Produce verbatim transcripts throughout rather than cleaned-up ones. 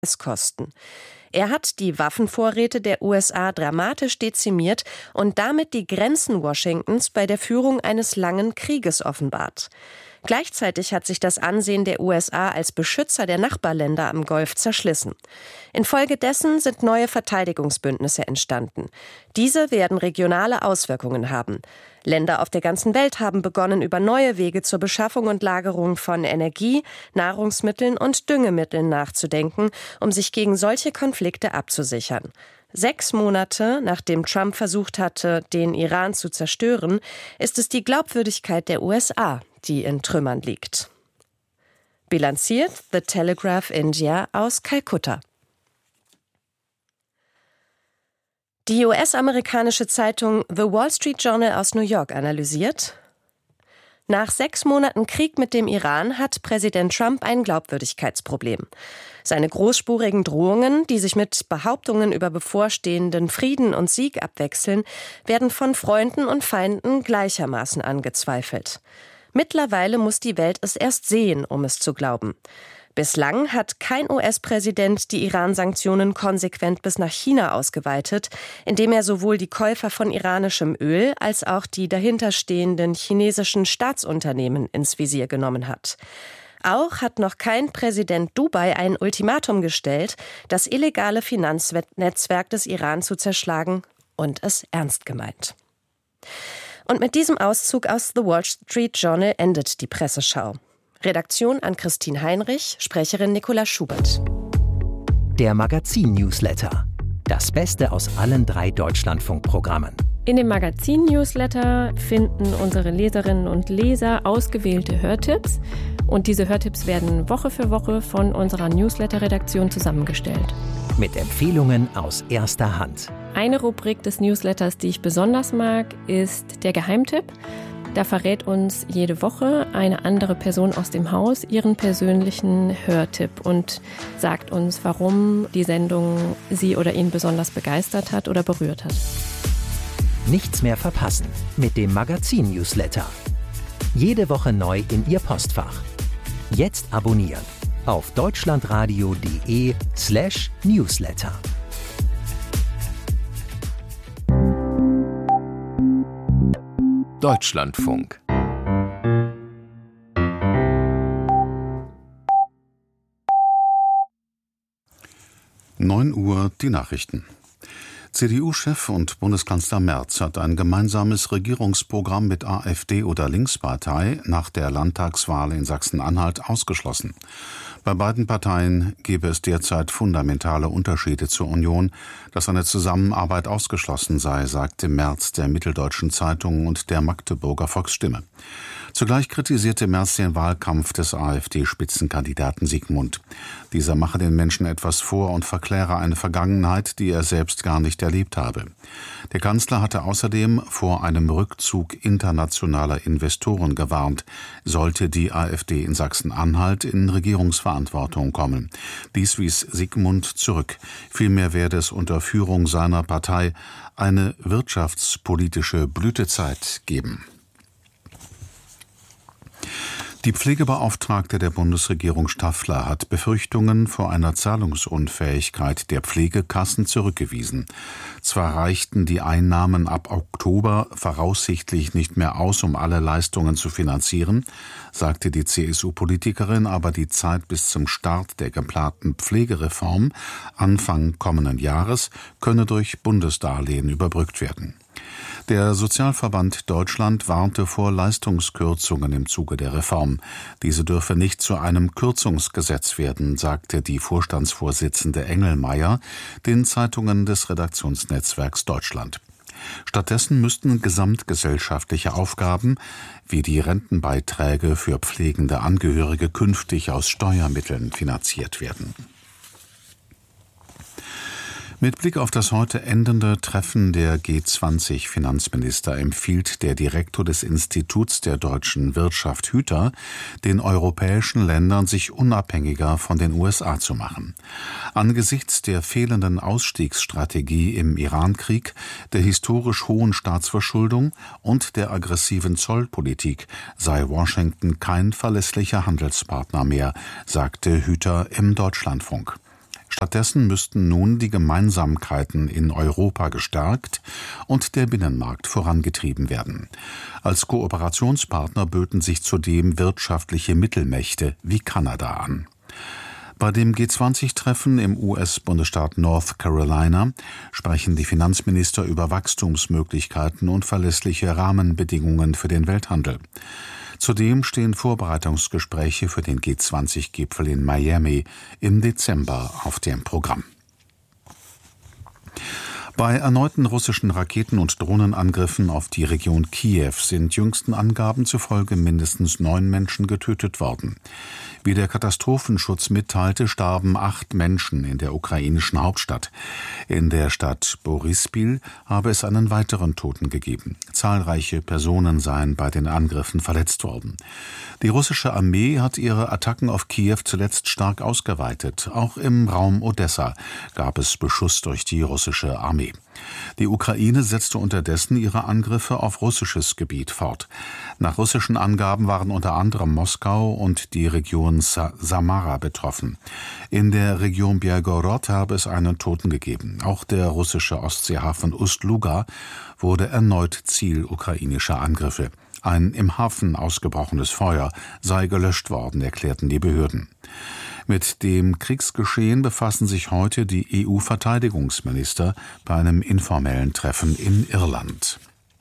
Kosten. Er hat die Waffenvorräte der U S A dramatisch dezimiert und damit die Grenzen Washingtons bei der Führung eines langen Krieges offenbart. Gleichzeitig hat sich das Ansehen der U S A als Beschützer der Nachbarländer am Golf zerschlissen. Infolgedessen sind neue Verteidigungsbündnisse entstanden. Diese werden regionale Auswirkungen haben. Länder auf der ganzen Welt haben begonnen, über neue Wege zur Beschaffung und Lagerung von Energie, Nahrungsmitteln und Düngemitteln nachzudenken, um sich gegen solche Konflikte abzusichern. Sechs Monate, nachdem Trump versucht hatte, den Iran zu zerstören, ist es die Glaubwürdigkeit der U S A, die in Trümmern liegt. Bilanziert The Telegraph India aus Kalkutta. Die U S-amerikanische Zeitung The Wall Street Journal aus New York analysiert: Nach sechs Monaten Krieg mit dem Iran hat Präsident Trump ein Glaubwürdigkeitsproblem. Seine großspurigen Drohungen, die sich mit Behauptungen über bevorstehenden Frieden und Sieg abwechseln, werden von Freunden und Feinden gleichermaßen angezweifelt. Mittlerweile muss die Welt es erst sehen, um es zu glauben. Bislang hat kein U S-Präsident die Iran-Sanktionen konsequent bis nach China ausgeweitet, indem er sowohl die Käufer von iranischem Öl als auch die dahinterstehenden chinesischen Staatsunternehmen ins Visier genommen hat. Auch hat noch kein Präsident Dubai ein Ultimatum gestellt, das illegale Finanznetzwerk des Iran zu zerschlagen, und es ernst gemeint. Und mit diesem Auszug aus The Wall Street Journal endet die Presseschau. Redaktion an Christine Heinrich, Sprecherin Nicola Schubert. Der Magazin-Newsletter. Das Beste aus allen drei Deutschlandfunkprogrammen. In dem Magazin-Newsletter finden unsere Leserinnen und Leser ausgewählte Hörtipps. Und diese Hörtipps werden Woche für Woche von unserer Newsletter-Redaktion zusammengestellt. Mit Empfehlungen aus erster Hand. Eine Rubrik des Newsletters, die ich besonders mag, ist der Geheimtipp. Da verrät uns jede Woche eine andere Person aus dem Haus ihren persönlichen Hörtipp und sagt uns, warum die Sendung sie oder ihn besonders begeistert hat oder berührt hat. Nichts mehr verpassen mit dem Magazin-Newsletter. Jede Woche neu in Ihr Postfach. Jetzt abonnieren auf deutschlandradio.de slash Newsletter. Deutschlandfunk. neun Uhr die Nachrichten. C D U-Chef und Bundeskanzler Merz hat ein gemeinsames Regierungsprogramm mit AfD oder Linkspartei nach der Landtagswahl in Sachsen-Anhalt ausgeschlossen. Bei beiden Parteien gebe es derzeit fundamentale Unterschiede zur Union, dass eine Zusammenarbeit ausgeschlossen sei, sagte Merz der Mitteldeutschen Zeitung und der Magdeburger Volksstimme. Zugleich kritisierte Merz den Wahlkampf des AfD-Spitzenkandidaten Sigmund. Dieser mache den Menschen etwas vor und verkläre eine Vergangenheit, die er selbst gar nicht erlebt habe. Der Kanzler hatte außerdem vor einem Rückzug internationaler Investoren gewarnt, sollte die AfD in Sachsen-Anhalt in Regierungsverantwortung kommen. Dies wies Sigmund zurück. Vielmehr werde es unter Führung seiner Partei eine wirtschaftspolitische Blütezeit geben. Die Pflegebeauftragte der Bundesregierung Staffler hat Befürchtungen vor einer Zahlungsunfähigkeit der Pflegekassen zurückgewiesen. Zwar reichten die Einnahmen ab Oktober voraussichtlich nicht mehr aus, um alle Leistungen zu finanzieren, sagte die C S U-Politikerin, aber die Zeit bis zum Start der geplanten Pflegereform Anfang kommenden Jahres könne durch Bundesdarlehen überbrückt werden. Der Sozialverband Deutschland warnte vor Leistungskürzungen im Zuge der Reform. Diese dürfe nicht zu einem Kürzungsgesetz werden, sagte die Vorstandsvorsitzende Engelmeier den Zeitungen des Redaktionsnetzwerks Deutschland. Stattdessen müssten gesamtgesellschaftliche Aufgaben wie die Rentenbeiträge für pflegende Angehörige künftig aus Steuermitteln finanziert werden. Mit Blick auf das heute endende Treffen der G zwanzig Finanzminister empfiehlt der Direktor des Instituts der deutschen Wirtschaft Hüter, den europäischen Ländern sich unabhängiger von den U S A zu machen. Angesichts der fehlenden Ausstiegsstrategie im Irankrieg, der historisch hohen Staatsverschuldung und der aggressiven Zollpolitik sei Washington kein verlässlicher Handelspartner mehr, sagte Hüter im Deutschlandfunk. Stattdessen müssten nun die Gemeinsamkeiten in Europa gestärkt und der Binnenmarkt vorangetrieben werden. Als Kooperationspartner böten sich zudem wirtschaftliche Mittelmächte wie Kanada an. Bei dem G zwanzig Treffen im U S-Bundesstaat North Carolina sprechen die Finanzminister über Wachstumsmöglichkeiten und verlässliche Rahmenbedingungen für den Welthandel. Zudem stehen Vorbereitungsgespräche für den G zwanzig Gipfel in Miami im Dezember auf dem Programm. Bei erneuten russischen Raketen- und Drohnenangriffen auf die Region Kiew sind jüngsten Angaben zufolge mindestens neun Menschen getötet worden. Wie der Katastrophenschutz mitteilte, starben acht Menschen in der ukrainischen Hauptstadt. In der Stadt Boryspil habe es einen weiteren Toten gegeben. Zahlreiche Personen seien bei den Angriffen verletzt worden. Die russische Armee hat ihre Attacken auf Kiew zuletzt stark ausgeweitet. Auch im Raum Odessa gab es Beschuss durch die russische Armee. Die Ukraine setzte unterdessen ihre Angriffe auf russisches Gebiet fort. Nach russischen Angaben waren unter anderem Moskau und die Region Sa- Samara betroffen. In der Region Belgorod habe es einen Toten gegeben. Auch der russische Ostseehafen Ust-Luga wurde erneut Ziel ukrainischer Angriffe. Ein im Hafen ausgebrochenes Feuer sei gelöscht worden, erklärten die Behörden. Mit dem Kriegsgeschehen befassen sich heute die E U-Verteidigungsminister bei einem informellen Treffen in Irland.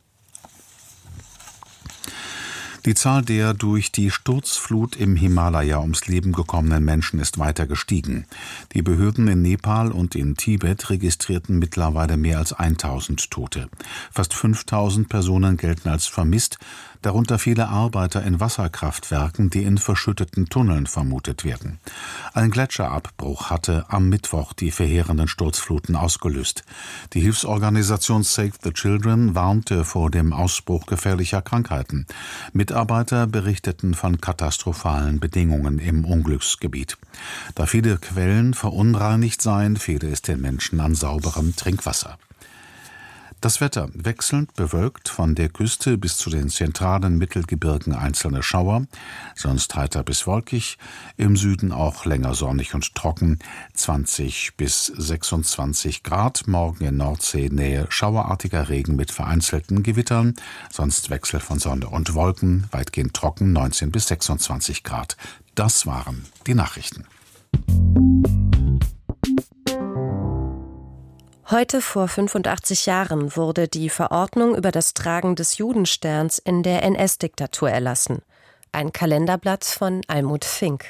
Die Zahl der durch die Sturzflut im Himalaya ums Leben gekommenen Menschen ist weiter gestiegen. Die Behörden in Nepal und in Tibet registrierten mittlerweile mehr als tausend Tote. Fast fünftausend Personen gelten als vermisst, darunter viele Arbeiter in Wasserkraftwerken, die in verschütteten Tunneln vermutet werden. Ein Gletscherabbruch hatte am Mittwoch die verheerenden Sturzfluten ausgelöst. Die Hilfsorganisation Save the Children warnte vor dem Ausbruch gefährlicher Krankheiten. Mitarbeiter berichteten von katastrophalen Bedingungen im Unglücksgebiet. Da viele Quellen verunreinigt seien, fehle es den Menschen an sauberem Trinkwasser. Das Wetter wechselnd bewölkt, von der Küste bis zu den zentralen Mittelgebirgen einzelne Schauer, sonst heiter bis wolkig, im Süden auch länger sonnig und trocken, zwanzig bis sechsundzwanzig Grad, morgen in Nordseenähe schauerartiger Regen mit vereinzelten Gewittern, sonst Wechsel von Sonne und Wolken, weitgehend trocken, neunzehn bis sechsundzwanzig Grad. Das waren die Nachrichten. Heute vor fünfundachtzig Jahren wurde die Verordnung über das Tragen des Judensterns in der N S-Diktatur erlassen. Ein Kalenderblatt von Almut Fink.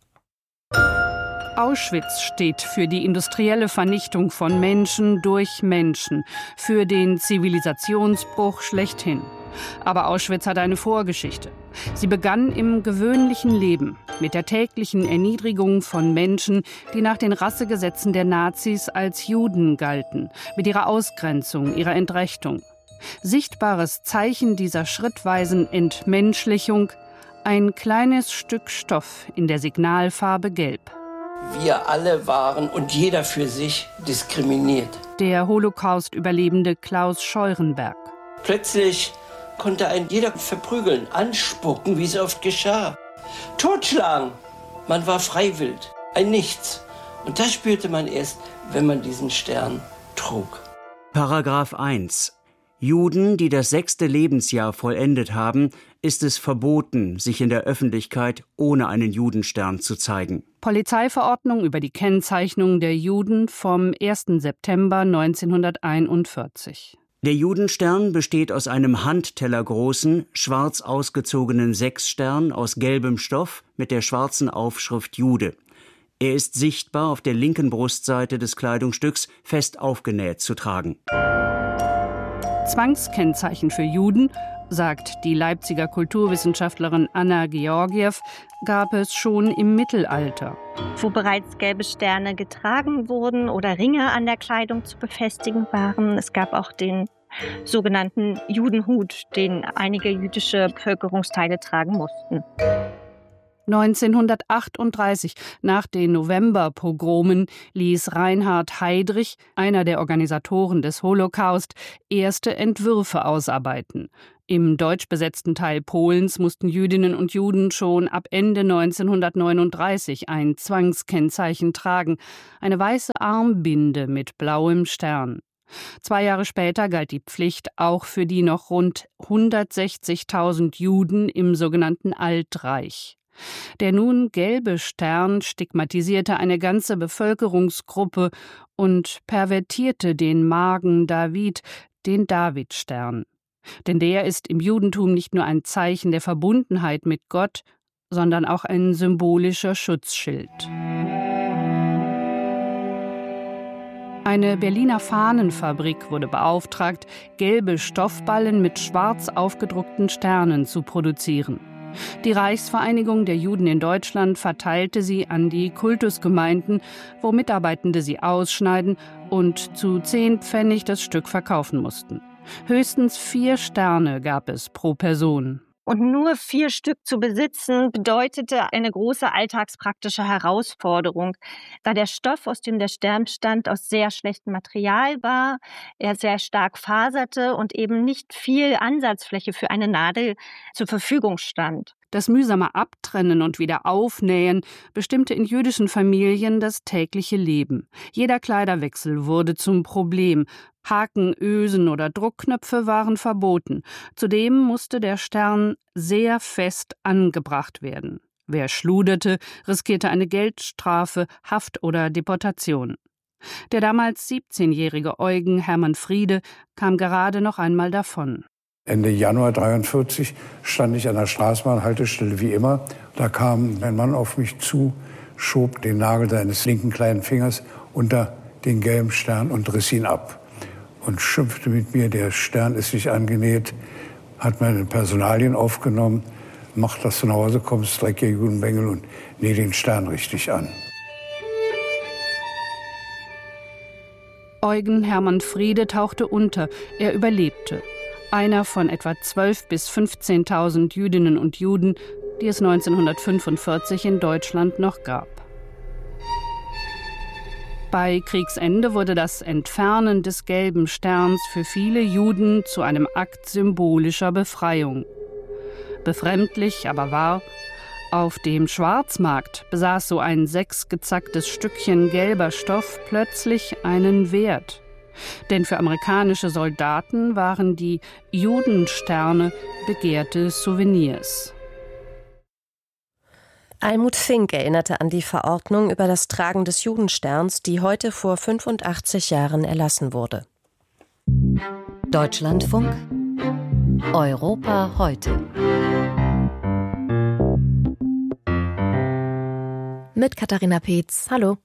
Auschwitz steht für die industrielle Vernichtung von Menschen durch Menschen, für den Zivilisationsbruch schlechthin. Aber Auschwitz hat eine Vorgeschichte. Sie begann im gewöhnlichen Leben, mit der täglichen Erniedrigung von Menschen, die nach den Rassegesetzen der Nazis als Juden galten, mit ihrer Ausgrenzung, ihrer Entrechtung. Sichtbares Zeichen dieser schrittweisen Entmenschlichung, ein kleines Stück Stoff in der Signalfarbe Gelb. Wir alle waren und jeder für sich diskriminiert. Der Holocaust-Überlebende Klaus Scheurenberg. Plötzlich konnte ein jeder verprügeln, anspucken, wie es oft geschah. Totschlagen. Man war freiwillig, ein Nichts. Und das spürte man erst, wenn man diesen Stern trug. Paragraph eins. Juden, die das sechste Lebensjahr vollendet haben, ist es verboten, sich in der Öffentlichkeit ohne einen Judenstern zu zeigen. Polizeiverordnung über die Kennzeichnung der Juden vom ersten September neunzehnhunderteinundvierzig. Der Judenstern besteht aus einem handtellergroßen, schwarz ausgezogenen Sechsstern aus gelbem Stoff mit der schwarzen Aufschrift Jude. Er ist sichtbar auf der linken Brustseite des Kleidungsstücks fest aufgenäht zu tragen. Zwangskennzeichen für Juden, sagt die Leipziger Kulturwissenschaftlerin Anna Georgiew, gab es schon im Mittelalter. Wo bereits gelbe Sterne getragen wurden oder Ringe an der Kleidung zu befestigen waren. Es gab auch den sogenannten Judenhut, den einige jüdische Bevölkerungsteile tragen mussten. neunzehnhundertachtunddreißig, nach den Novemberpogromen, ließ Reinhard Heydrich, einer der Organisatoren des Holocaust, erste Entwürfe ausarbeiten. Im deutsch besetzten Teil Polens mussten Jüdinnen und Juden schon ab Ende neunzehnhundertneununddreißig ein Zwangskennzeichen tragen, eine weiße Armbinde mit blauem Stern. Zwei Jahre später galt die Pflicht auch für die noch rund hundertsechzigtausend Juden im sogenannten Altreich. Der nun gelbe Stern stigmatisierte eine ganze Bevölkerungsgruppe und pervertierte den Magen David, den Davidstern. Denn der ist im Judentum nicht nur ein Zeichen der Verbundenheit mit Gott, sondern auch ein symbolischer Schutzschild. Eine Berliner Fahnenfabrik wurde beauftragt, gelbe Stoffballen mit schwarz aufgedruckten Sternen zu produzieren. Die Reichsvereinigung der Juden in Deutschland verteilte sie an die Kultusgemeinden, wo Mitarbeitende sie ausschneiden und zu zehn Pfennig das Stück verkaufen mussten. Höchstens vier Sterne gab es pro Person. Und nur vier Stück zu besitzen, bedeutete eine große alltagspraktische Herausforderung, da der Stoff, aus dem der Stern stand, aus sehr schlechtem Material war, er sehr stark faserte und eben nicht viel Ansatzfläche für eine Nadel zur Verfügung stand. Das mühsame Abtrennen und Wiederaufnähen bestimmte in jüdischen Familien das tägliche Leben. Jeder Kleiderwechsel wurde zum Problem. Haken, Ösen oder Druckknöpfe waren verboten. Zudem musste der Stern sehr fest angebracht werden. Wer schluderte, riskierte eine Geldstrafe, Haft oder Deportation. Der damals siebzehnjährige Eugen Hermann Friede kam gerade noch einmal davon. Ende Januar dreiundvierzig stand ich an der Straßenbahnhaltestelle wie immer. Da kam ein Mann auf mich zu, schob den Nagel seines linken kleinen Fingers unter den gelben Stern und riss ihn ab. Und schimpfte mit mir, der Stern ist nicht angenäht, hat meine Personalien aufgenommen, mach, dass du nach Hause kommst, streck ihr Judenbengel und näh den Stern richtig an. Eugen Hermann Friede tauchte unter, er überlebte. Einer von etwa zwölftausend bis fünfzehntausend Jüdinnen und Juden, die es neunzehnhundertfünfundvierzig in Deutschland noch gab. Bei Kriegsende wurde das Entfernen des gelben Sterns für viele Juden zu einem Akt symbolischer Befreiung. Befremdlich, aber wahr: Auf dem Schwarzmarkt besaß so ein sechsgezacktes Stückchen gelber Stoff plötzlich einen Wert. Denn für amerikanische Soldaten waren die Judensterne begehrte Souvenirs. Almut Fink erinnerte an die Verordnung über das Tragen des Judensterns, die heute vor fünfundachtzig Jahren erlassen wurde. Deutschlandfunk Europa heute. Mit Katharina Peetz. Hallo.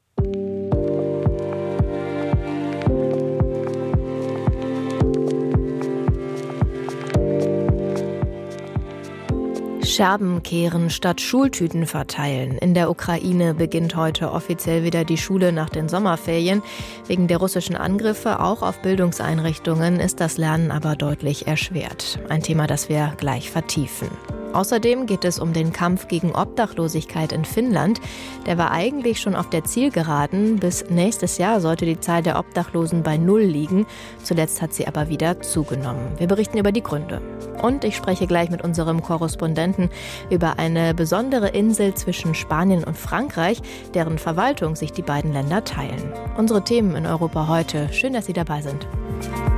Scherben kehren statt Schultüten verteilen. In der Ukraine beginnt heute offiziell wieder die Schule nach den Sommerferien. Wegen der russischen Angriffe auch auf Bildungseinrichtungen ist das Lernen aber deutlich erschwert. Ein Thema, das wir gleich vertiefen. Außerdem geht es um den Kampf gegen Obdachlosigkeit in Finnland. Der war eigentlich schon auf der Zielgeraden. Bis nächstes Jahr sollte die Zahl der Obdachlosen bei Null liegen. Zuletzt hat sie aber wieder zugenommen. Wir berichten über die Gründe. Und ich spreche gleich mit unserem Korrespondenten über eine besondere Insel zwischen Spanien und Frankreich, deren Verwaltung sich die beiden Länder teilen. Unsere Themen in Europa heute. Schön, dass Sie dabei sind.